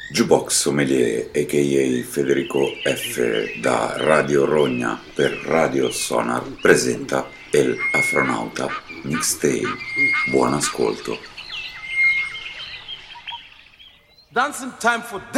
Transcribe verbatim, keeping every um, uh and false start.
Jukebox Sommelier, a k a. Federico F. da Radio Rogna per Radio Sonar, presenta El Afronauta Mixtape. Buon ascolto. Dancing time for